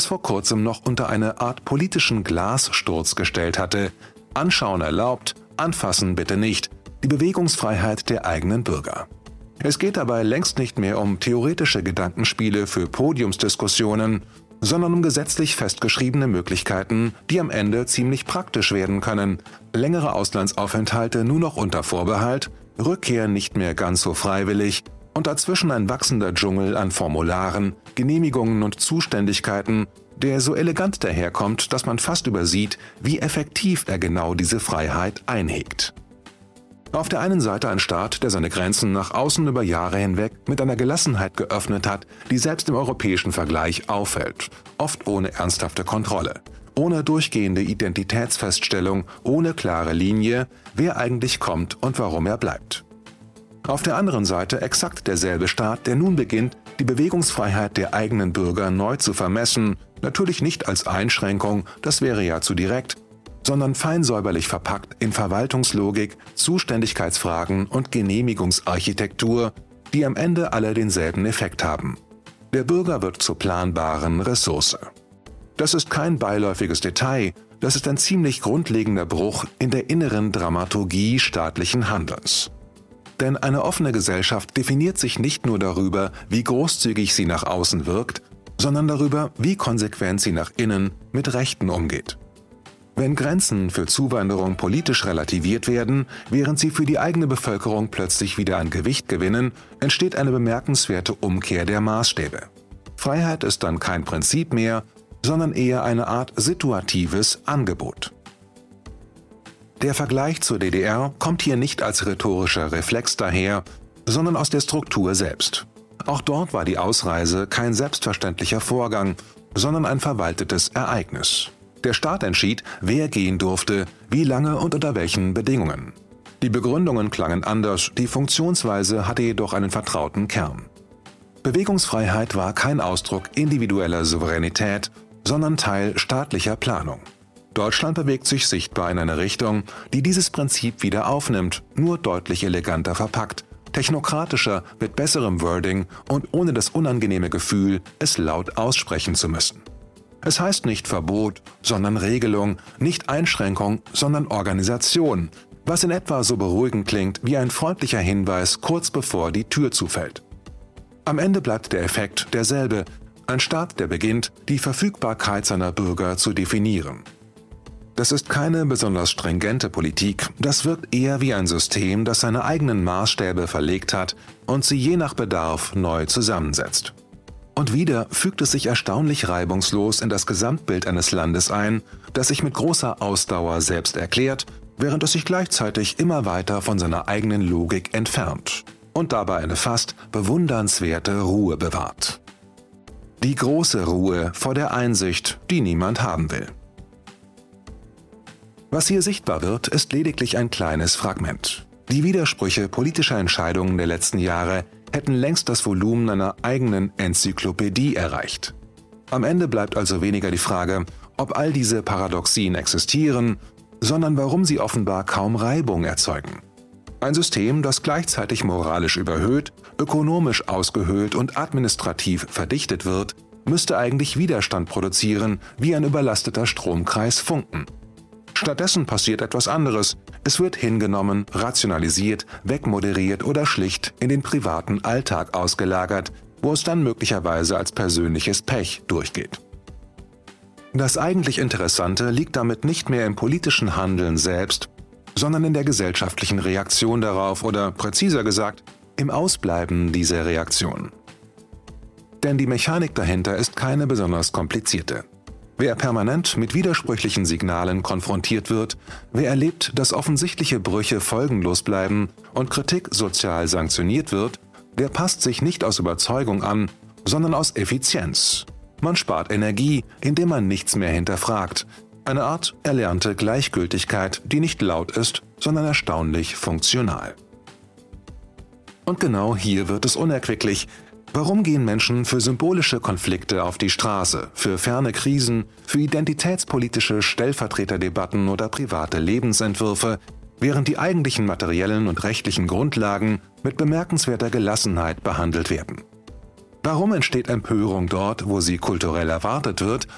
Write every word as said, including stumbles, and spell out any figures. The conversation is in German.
vor kurzem noch unter eine Art politischen Glassturz gestellt hatte: Anschauen erlaubt, anfassen bitte nicht, die Bewegungsfreiheit der eigenen Bürger. Es geht dabei längst nicht mehr um theoretische Gedankenspiele für Podiumsdiskussionen, sondern um gesetzlich festgeschriebene Möglichkeiten, die am Ende ziemlich praktisch werden können: längere Auslandsaufenthalte nur noch unter Vorbehalt, Rückkehr nicht mehr ganz so freiwillig und dazwischen ein wachsender Dschungel an Formularen, Genehmigungen und Zuständigkeiten, der so elegant daherkommt, dass man fast übersieht, wie effektiv er genau diese Freiheit einhegt. Auf der einen Seite ein Staat, der seine Grenzen nach außen über Jahre hinweg mit einer Gelassenheit geöffnet hat, die selbst im europäischen Vergleich auffällt, oft ohne ernsthafte Kontrolle, ohne durchgehende Identitätsfeststellung, ohne klare Linie, wer eigentlich kommt und warum er bleibt. Auf der anderen Seite exakt derselbe Staat, der nun beginnt, die Bewegungsfreiheit der eigenen Bürger neu zu vermessen, natürlich nicht als Einschränkung, das wäre ja zu direkt, sondern fein säuberlich verpackt in Verwaltungslogik, Zuständigkeitsfragen und Genehmigungsarchitektur, die am Ende alle denselben Effekt haben. Der Bürger wird zur planbaren Ressource. Das ist kein beiläufiges Detail, das ist ein ziemlich grundlegender Bruch in der inneren Dramaturgie staatlichen Handelns. Denn eine offene Gesellschaft definiert sich nicht nur darüber, wie großzügig sie nach außen wirkt, sondern darüber, wie konsequent sie nach innen mit Rechten umgeht. Wenn Grenzen für Zuwanderung politisch relativiert werden, während sie für die eigene Bevölkerung plötzlich wieder an Gewicht gewinnen, entsteht eine bemerkenswerte Umkehr der Maßstäbe. Freiheit ist dann kein Prinzip mehr, sondern eher eine Art situatives Angebot. Der Vergleich zur D D R kommt hier nicht als rhetorischer Reflex daher, sondern aus der Struktur selbst. Auch dort war die Ausreise kein selbstverständlicher Vorgang, sondern ein verwaltetes Ereignis. Der Staat entschied, wer gehen durfte, wie lange und unter welchen Bedingungen. Die Begründungen klangen anders, die Funktionsweise hatte jedoch einen vertrauten Kern. Bewegungsfreiheit war kein Ausdruck individueller Souveränität, sondern Teil staatlicher Planung. Deutschland bewegt sich sichtbar in eine Richtung, die dieses Prinzip wieder aufnimmt, nur deutlich eleganter verpackt, technokratischer, mit besserem Wording und ohne das unangenehme Gefühl, es laut aussprechen zu müssen. Es heißt nicht Verbot, sondern Regelung, nicht Einschränkung, sondern Organisation, was in etwa so beruhigend klingt wie ein freundlicher Hinweis kurz bevor die Tür zufällt. Am Ende bleibt der Effekt derselbe: ein Staat, der beginnt, die Verfügbarkeit seiner Bürger zu definieren. Das ist keine besonders stringente Politik, das wirkt eher wie ein System, das seine eigenen Maßstäbe verlegt hat und sie je nach Bedarf neu zusammensetzt. Und wieder fügt es sich erstaunlich reibungslos in das Gesamtbild eines Landes ein, das sich mit großer Ausdauer selbst erklärt, während es sich gleichzeitig immer weiter von seiner eigenen Logik entfernt und dabei eine fast bewundernswerte Ruhe bewahrt. Die große Ruhe vor der Einsicht, die niemand haben will. Was hier sichtbar wird, ist lediglich ein kleines Fragment. Die Widersprüche politischer Entscheidungen der letzten Jahre hätten längst das Volumen einer eigenen Enzyklopädie erreicht. Am Ende bleibt also weniger die Frage, ob all diese Paradoxien existieren, sondern warum sie offenbar kaum Reibung erzeugen. Ein System, das gleichzeitig moralisch überhöht, ökonomisch ausgehöhlt und administrativ verdichtet wird, müsste eigentlich Widerstand produzieren, wie ein überlasteter Stromkreis Funken. Stattdessen passiert etwas anderes. Es wird hingenommen, rationalisiert, wegmoderiert oder schlicht in den privaten Alltag ausgelagert, wo es dann möglicherweise als persönliches Pech durchgeht. Das eigentlich Interessante liegt damit nicht mehr im politischen Handeln selbst, sondern in der gesellschaftlichen Reaktion darauf oder, präziser gesagt, im Ausbleiben dieser Reaktion. Denn die Mechanik dahinter ist keine besonders komplizierte. Wer permanent mit widersprüchlichen Signalen konfrontiert wird, wer erlebt, dass offensichtliche Brüche folgenlos bleiben und Kritik sozial sanktioniert wird, der passt sich nicht aus Überzeugung an, sondern aus Effizienz. Man spart Energie, indem man nichts mehr hinterfragt. Eine Art erlernte Gleichgültigkeit, die nicht laut ist, sondern erstaunlich funktional. Und genau hier wird es unerquicklich. Warum gehen Menschen für symbolische Konflikte auf die Straße, für ferne Krisen, für identitätspolitische Stellvertreterdebatten oder private Lebensentwürfe, während die eigentlichen materiellen und rechtlichen Grundlagen mit bemerkenswerter Gelassenheit behandelt werden? Warum entsteht Empörung dort, wo sie kulturell erwartet wird,